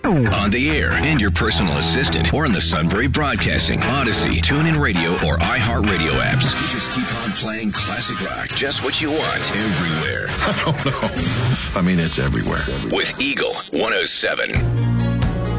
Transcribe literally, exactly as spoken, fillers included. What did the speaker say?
On the air and your personal assistant, or in the Sunbury Broadcasting, Odyssey, TuneIn Radio, or iHeartRadio apps. We just keep on playing classic rock. Just what you want, everywhere. I don't know. I mean, it's everywhere. With Eagle one oh seven.